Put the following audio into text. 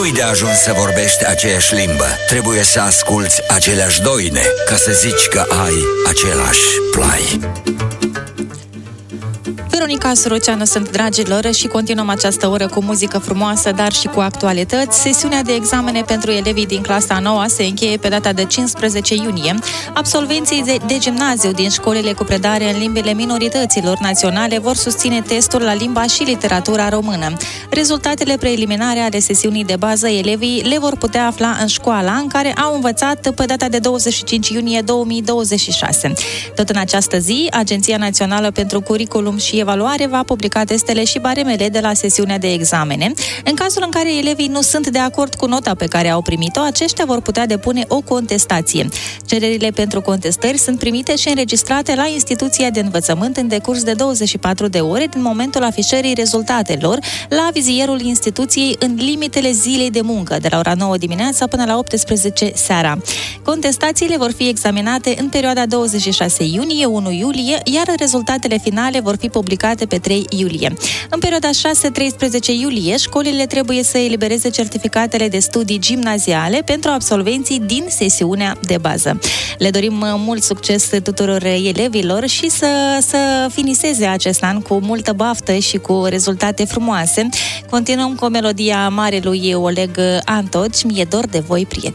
Nu-i de ajuns să vorbești aceeași limbă. Trebuie să asculți aceleași doine ca să zici că ai același plai. Veronica Suroceanu sunt, dragilor, și continuăm această oră cu muzică frumoasă, dar și cu actualități. Sesiunea de examene pentru elevii din clasa 9 se încheie pe data de 15 iunie. Absolvenții de gimnaziu din școlile cu predare în limbile minorităților naționale vor susține testul la limba și literatura română. Rezultatele preliminare ale sesiunii de bază elevii le vor putea afla în școala în care au învățat pe data de 25 iunie 2026. Tot în această zi, Agenția Națională pentru Curriculum și Evaluare va publica testele și baremele de la sesiunea de examene. În cazul în care elevii nu sunt de acord cu nota pe care au primit-o, aceștia vor putea depune o contestație. Cererile pentru contestări sunt primite și înregistrate la instituția de învățământ în decurs de 24 de ore din momentul afișării rezultatelor la vizierul instituției în limitele zilei de muncă, de la ora 9 dimineața până la 18 seara. Contestațiile vor fi examinate în perioada 26 iunie-1 iulie, iar rezultatele finale vor fi publicate pe 3 iulie. În perioada 6-13 iulie, școlile trebuie să elibereze certificatele de studii gimnaziale pentru absolvenții din sesiunea de bază. Le dorim mult succes tuturor elevilor și să finiseze acest an cu multă baftă și cu rezultate frumoase. Continuăm cu melodia marelui Oleg Antoci, Mi-e dor de voi, prieteni.